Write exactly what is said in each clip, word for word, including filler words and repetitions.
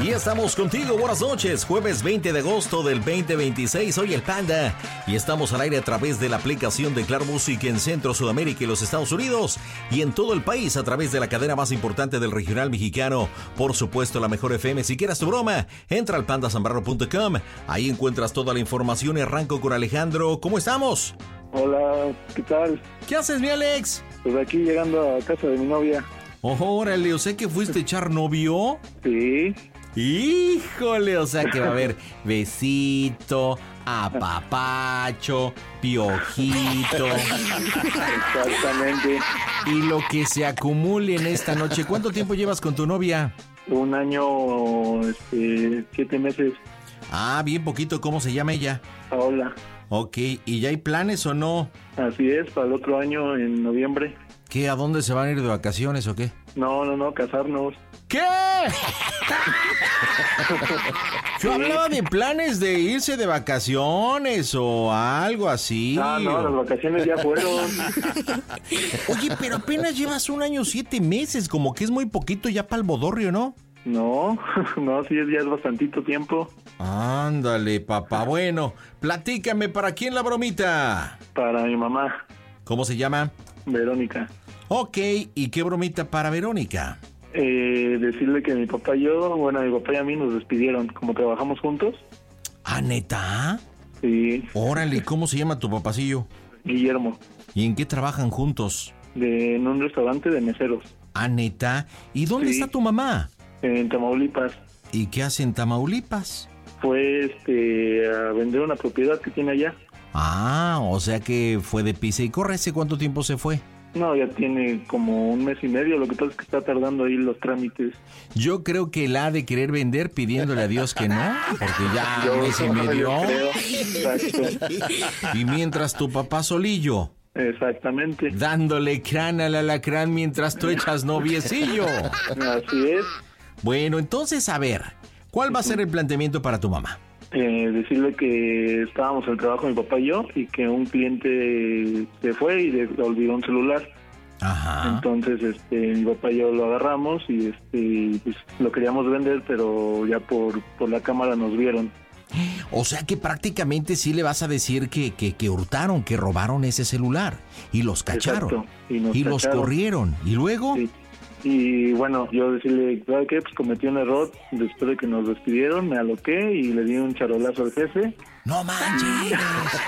Y estamos contigo, buenas noches, jueves veinte de agosto del veinte veintiséis, soy el Panda y estamos al aire a través de la aplicación de Claro Música en Centro, Sudamérica y los Estados Unidos y en todo el país a través de la cadena más importante del regional mexicano, por supuesto la mejor F M. Si quieres tu broma, entra al panda zambrano punto com, ahí encuentras toda la información y arranco con Alejandro. ¿Cómo estamos? Hola, ¿qué tal? ¿Qué haces, mi Alex? Pues aquí llegando a casa de mi novia. Oh, órale, o sea que fuiste a echar novio. Sí. Híjole, o sea que va a haber besito, apapacho, piojito. Exactamente. Y lo que se acumule en esta noche. ¿Cuánto tiempo llevas con tu novia? Un año, este, siete meses. Ah, bien poquito. ¿Cómo se llama ella? Paola. Ok, ¿y ya hay planes o no? Así es, para el otro año en noviembre. ¿Qué? ¿A dónde se van a ir de vacaciones o qué? No, no, no, casarnos. ¿Qué? Yo hablaba de planes de irse de vacaciones o algo así. Ah, no, o... las vacaciones ya fueron. Oye, pero apenas llevas un año, siete meses, como que es muy poquito ya para el bodorrio, ¿no? No, no, sí, ya es bastantito tiempo. Ándale, papá. Bueno, platícame, ¿para quién la bromita? Para mi mamá. ¿Cómo se llama? Verónica. Ok, ¿y qué bromita para Verónica? Eh, decirle que mi papá y yo, bueno, mi papá y a mí nos despidieron, como trabajamos juntos. ¿Ah, neta? Sí. Órale, ¿cómo se llama tu papacillo? Guillermo. ¿Y en qué trabajan juntos? De, en un restaurante de meseros. ¿Ah, neta? ¿Y dónde Sí. está tu mamá? En Tamaulipas. ¿Y qué hace en Tamaulipas? Fue este, a vender una propiedad que tiene allá. Ah, o sea que fue de pisa y corre. ¿Hace cuánto tiempo se fue? No, ya tiene como un mes y medio, lo que pasa es que está tardando ahí los trámites. Yo creo que la ha de querer vender pidiéndole a Dios que no, porque ya Yo- un mes y medio. yo creo. Exacto. Y mientras tu papá solillo, Exactamente. dándole crán al alacrán mientras tú echas noviecillo. Así es. Bueno, entonces, a ver, ¿cuál va a ser el planteamiento para tu mamá? Eh, decirle que estábamos en el trabajo mi papá y yo y que un cliente se fue y le olvidó un celular. Ajá. Entonces, este, mi papá y yo lo agarramos y este, pues, lo queríamos vender, pero ya por, por la cámara nos vieron. O sea que prácticamente sí le vas a decir que, que, que hurtaron, que robaron ese celular y los cacharon. Exacto. Y nos y los cacharon. corrieron. ¿Y luego? Sí. Y bueno, yo decirle, ¿sabe qué? Pues cometí un error. Después de que nos despidieron, me aloqué y le di un charolazo al jefe. ¡No manches!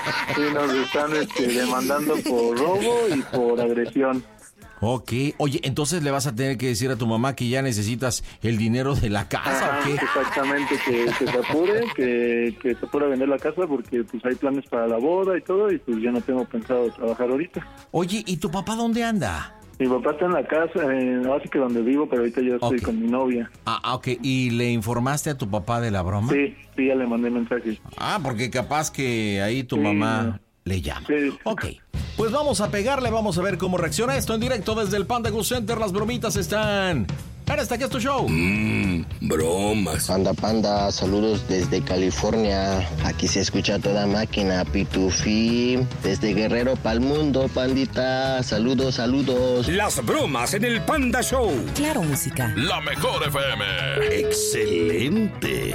Y nos están este, demandando por robo y por agresión. Ok. Oye, entonces le vas a tener que decir a tu mamá que ya necesitas el dinero de la casa, Ajá, ¿o qué? exactamente, que, que se apure, que, que se apure a vender la casa porque pues hay planes para la boda y todo y pues yo no tengo pensado trabajar ahorita. Oye, ¿y tu papá dónde anda? Mi papá está en la casa, en la base que donde vivo, pero ahorita yo estoy Ok. con mi novia. Ah, ah, ok. ¿Y le informaste a tu papá de la broma? Sí, sí, ya le mandé mensaje. Ah, porque capaz que ahí tu Sí, mamá no. le llama. Sí. Ok. Pues vamos a pegarle, vamos a ver cómo reacciona esto en directo desde el Panda Go Center. Las bromitas están... Ahora está, ¿qué es tu show? Mmm, bromas. Panda Panda, saludos desde California. Aquí se escucha toda máquina, Pitufí. Desde Guerrero pa'l mundo, pandita. Saludos, saludos. Las bromas en el Panda Show. Claro Música. La mejor F M. Excelente.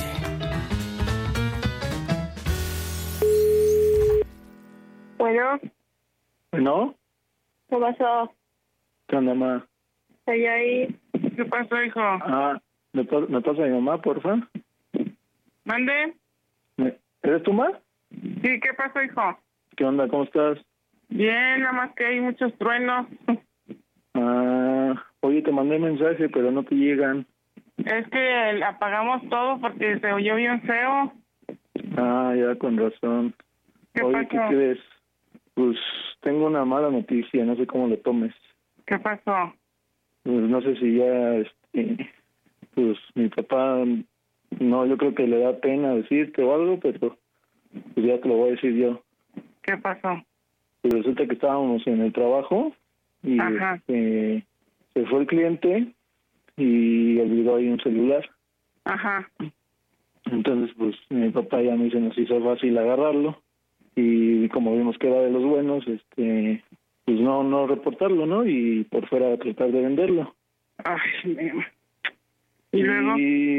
Bueno, ¿No? ¿qué pasó? ¿Qué onda, mamá? Estoy ahí. ¿Qué pasó, hijo? Ah, ¿me, pa- me pasa a mi mamá, porfa? ¿Mande? ¿Me- ¿Eres tú, ma? Sí, ¿qué pasó, hijo? ¿Qué onda? ¿Cómo estás? Bien, nada más que hay muchos truenos. Ah, oye, te mandé mensaje, pero no te llegan. Es que apagamos todo porque se oyó bien feo. Ah, ya, con razón. ¿Qué Oye, ¿qué pasó? crees? Pues tengo una mala noticia, no sé cómo lo tomes. ¿Qué pasó? Pues no sé si ya, este, pues mi papá, no, yo creo que le da pena decirte o algo, pero pues ya te lo voy a decir yo. ¿Qué pasó? Pues resulta que estábamos en el trabajo y Ajá. este, se fue el cliente y olvidó ahí un celular. Ajá. Entonces, pues mi papá ya me dice, nos hizo fácil agarrarlo y como vimos que era de los buenos, este, pues no, no reportarlo, ¿no? Y por fuera tratar de venderlo. Ay, nena. ¿Y luego? Y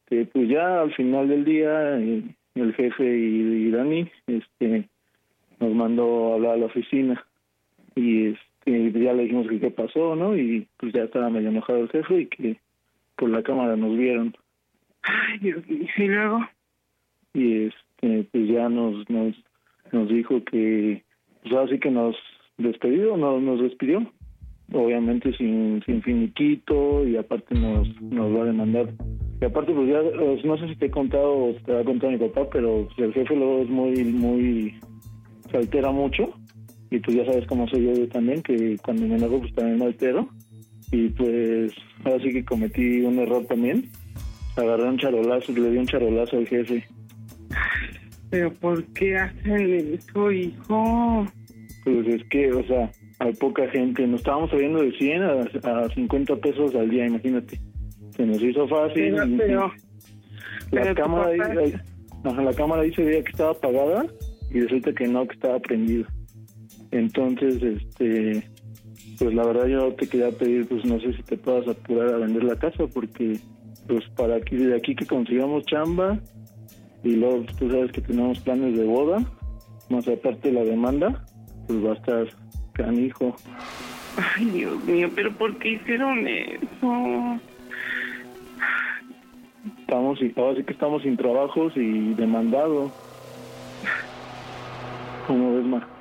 este, pues ya al final del día, eh, el jefe y, y Dani, este, nos mandó a hablar a la oficina y este, ya le dijimos que qué pasó, ¿no? Y pues ya estaba medio enojado el jefe y que por la cámara nos vieron. Ay, Dios mío. ¿Y luego? Y este, pues ya nos, nos, nos dijo que, pues así que nos despedió, nos, nos despidió. Obviamente sin, sin finiquito y aparte nos, nos va a demandar. Y aparte pues ya, no sé si te he contado o te ha contado mi papá, pero pues, el jefe luego es muy, muy, se altera mucho. Y tú ya sabes cómo soy yo también, que cuando me enojo pues también me altero. Y pues ahora sí que cometí un error también. Agarré un charolazo, le di un charolazo al jefe. ¿Pero por qué hacen eso, hijo? Pues es que, o sea, hay poca gente. Nos estábamos saliendo de cien a, a cincuenta pesos al día, imagínate. Se nos hizo fácil. Pero, pero, la, pero cámara ahí, papá... ahí, ajá, la cámara ahí se veía que estaba apagada y resulta que no, que estaba prendida. Entonces, este, pues la verdad yo te quería pedir, pues no sé si te puedas apurar a vender la casa, porque pues para aquí, de aquí que consigamos chamba y luego tú sabes que tenemos planes de boda, más aparte de la demanda, pues va a estar canijo. Ay, Dios mío, pero ¿por qué hicieron eso? Estamos, ahora sí que estamos sin trabajos y demandado. ¿Cómo ves, ma?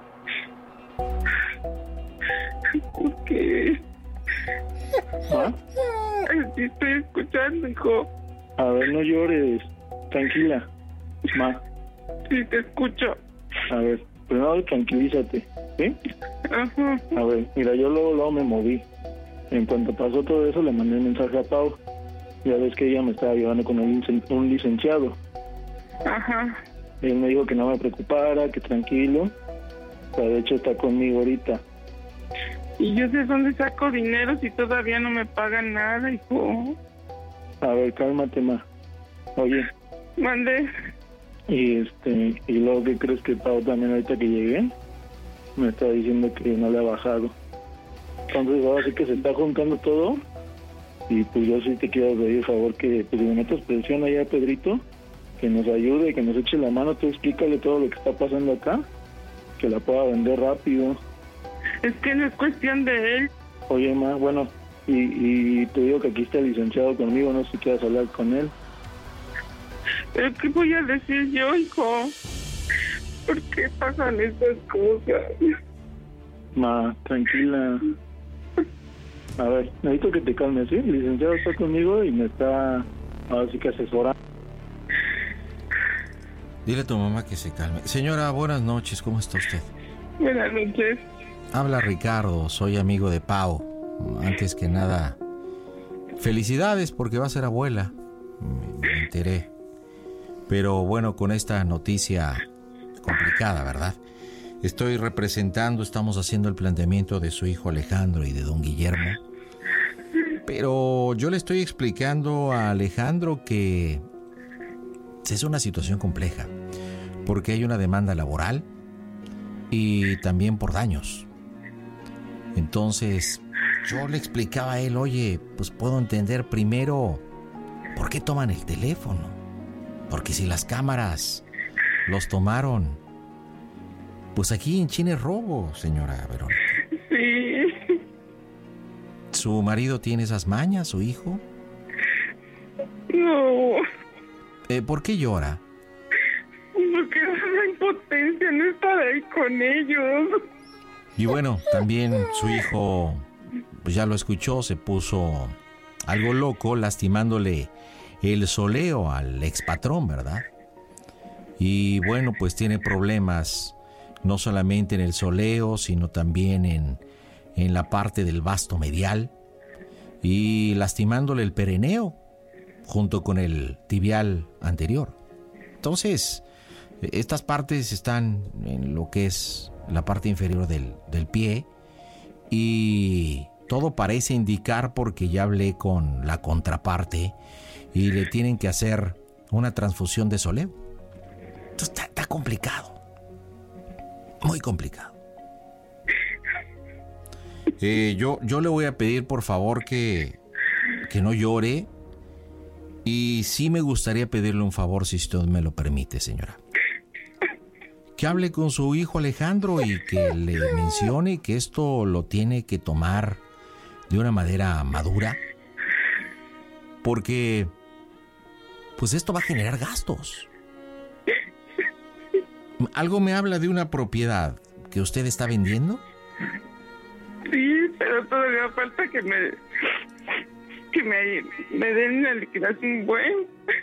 ¿Por qué? ¿Ah? Sí, estoy escuchando, hijo. A ver, no llores. Tranquila. Ma. Sí, te escucho. A ver, primero tranquilízate, ¿sí? Ajá. A ver, mira, yo luego, luego me moví. En cuanto pasó todo eso, le mandé un mensaje a Pau. Ya ves que ella me estaba llevando con un, licen- un licenciado. Ajá. Él me dijo que no me preocupara, que tranquilo. O sea, de hecho está conmigo ahorita. Y yo sé dónde saco dinero si todavía no me pagan nada, hijo. A ver, cálmate, ma. Oye, Mandé. y este, y luego, ¿qué crees que Pau también ahorita que llegué? Me está diciendo que no le ha bajado. Entonces ahora sí que se está juntando todo. Y pues yo sí te quiero pedir favor que pues le metas presión allá a Pedrito, que nos ayude, que nos eche la mano. Tú explícale todo lo que está pasando acá, que la pueda vender rápido. Es que no es cuestión de él. Oye, ma, bueno, y, y te digo que aquí está el licenciado conmigo, no sé si quieres hablar con él. ¿Pero qué voy a decir yo, hijo? ¿Por qué pasan estas cosas? Ma, tranquila. A ver, necesito que te calmes, ¿sí? El licenciado está conmigo y me está, ahora sí que asesorando. Dile a tu mamá que se calme. Señora, buenas noches, ¿cómo está usted? Buenas noches. Habla Ricardo, soy amigo de Pau. Antes que nada, felicidades porque va a ser abuela. Me, me enteré. Pero bueno, con esta noticia complicada, ¿verdad? Estoy representando, estamos haciendo el planteamiento de su hijo Alejandro y de don Guillermo. Pero yo le estoy explicando a Alejandro que es una situación compleja, porque hay una demanda laboral y también por daños. Entonces, yo le explicaba a él, oye, pues puedo entender primero por qué toman el teléfono. Porque si las cámaras los tomaron, pues aquí en China es robo, señora Verónica. Sí. ¿Su marido tiene esas mañas, su hijo? No. Eh, ¿Por qué llora? Porque la impotencia no estar ahí con ellos. Y bueno, también su hijo, pues ya lo escuchó, se puso algo loco, lastimándole el soleo al expatrón, ¿verdad? Y bueno, pues tiene problemas, no solamente en el soleo, sino también en, en la parte del vasto medial, y lastimándole el pereneo, junto con el tibial anterior. Entonces, estas partes están en lo que es la parte inferior del, del pie, y todo parece indicar, porque ya hablé con la contraparte y le tienen que hacer una transfusión de soleo. Entonces está, está complicado, muy complicado. Eh, yo, yo le voy a pedir por favor que, que no llore, Y sí me gustaría pedirle un favor, si usted me lo permite, señora. Que hable con su hijo Alejandro y que le mencione que esto lo tiene que tomar de una manera madura. Porque, pues esto va a generar gastos. Algo me habla de una propiedad que usted está vendiendo. Sí, pero todavía falta que me que me, me den una liquidación buena.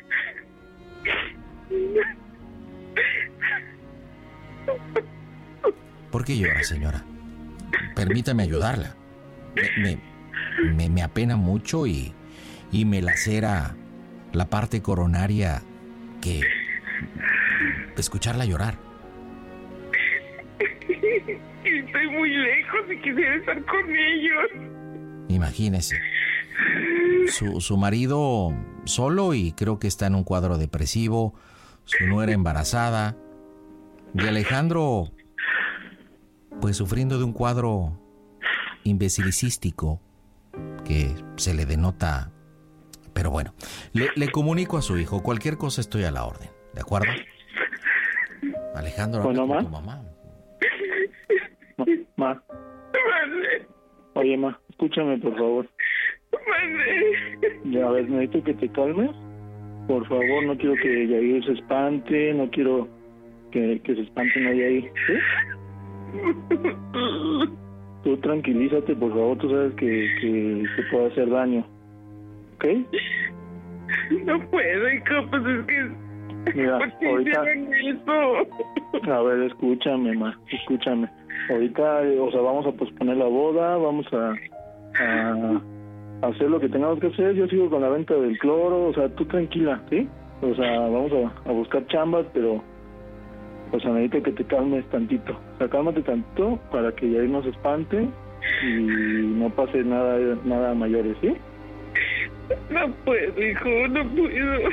¿Por qué llora, señora? Permítame ayudarla. Me, me, me, me apena mucho y, y me lacera la parte coronaria que escucharla llorar. Estoy muy lejos y quisiera estar con ellos. Imagínese. Su, su marido solo y creo que está en un cuadro depresivo. Su nuera embarazada. Y Alejandro, pues sufriendo de un cuadro imbecilicístico que se le denota. Pero bueno, le, le comunico a su hijo. Cualquier cosa estoy a la orden. ¿De acuerdo? Alejandro, habla con tu mamá. Ma, ma. Oye, ma, escúchame, por favor. Ya, a ver, necesito que te calmes. Por favor, no quiero que Yair se espante, no quiero que, que se espanten ahí, ahí. ¿Sí? Tú tranquilízate, por favor, tú sabes que, que te puede hacer daño. ¿Ok? No puedo, hijo, pues es que... Mira, ¿por qué ahorita... hicieron eso? A ver, escúchame, ma, escúchame. Ahorita, o sea, vamos a posponer la boda, vamos a, a hacer lo que tengamos que hacer. Yo sigo con la venta del cloro, o sea, tú tranquila, ¿sí? O sea, vamos a, a buscar chambas, pero, o sea, necesito que te calmes tantito. O sea, cálmate tantito para que Yair no se espante y no pase nada, nada mayores, ¿sí? No puedo, hijo, no puedo.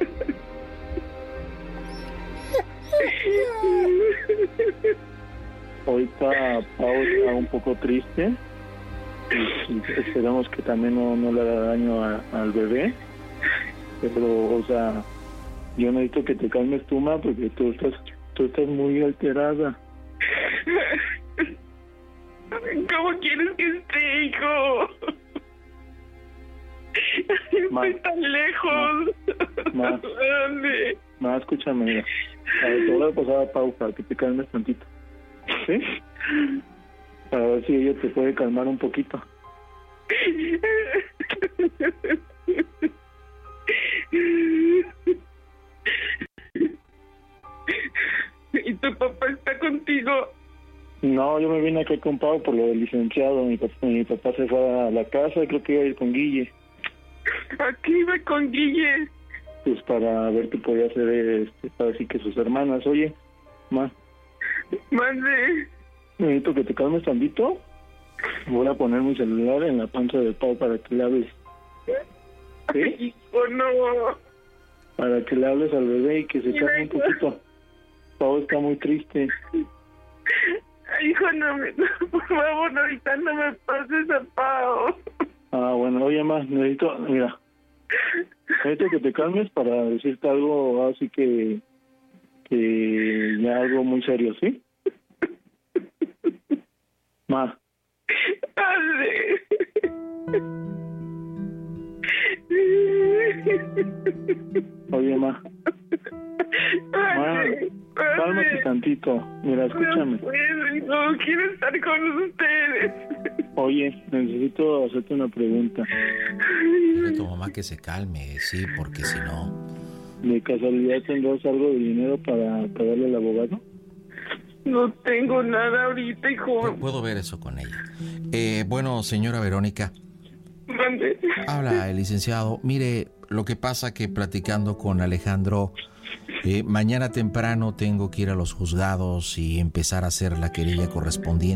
Ahorita Pau está un poco triste y, y esperamos que también no, no le haga daño a, al bebé, pero, o sea, yo necesito que te calmes tú, ma, porque tú estás, tú estás muy alterada. ¿Cómo quieres que esté, hijo? Ma, estoy tan lejos. Ma, ¿Dónde? ma, escúchame, mira. A ver, te voy a pasar a Pau para que te calmes tantito. ¿Sí? Para ver si ella te puede calmar un poquito. ¿Y tu papá está contigo? No, yo me vine acá con Pau por lo del licenciado. Mi papá, mi papá se fue a la casa, creo que iba a ir con Guille. ¿A qué iba con Guille? Pues para ver qué podía hacer, este, para decir que sus hermanas. Oye, ma. Mande. Necesito que te calmes tantito. Voy a poner mi celular en la panza de Pau para que le hables. ¿Sí? ¿O no? Para que le hables al bebé y que se calme un poquito. Pau está muy triste. Hijo, no me... Por favor, ahorita no me pases a Pau. Ah, bueno, oye, ma, necesito... Mira, necesito que te calmes para decirte algo así que... que ya algo muy serio, ¿sí? Ma. Padre. Oye, ma. Ma, cálmate tantito. Mira, escúchame. No puedo, no quiero estar con ustedes. Oye, necesito hacerte una pregunta. Dile a tu mamá que se calme, sí, porque si no... ¿De casualidad tendrás algo de dinero para pagarle al abogado? No tengo nada ahorita, hijo. Puedo ver eso con ella. Eh, bueno, señora Verónica. ¿Dónde? Habla el licenciado. Mire, lo que pasa que platicando con Alejandro, eh, mañana temprano tengo que ir a los juzgados y empezar a hacer la querella correspondiente.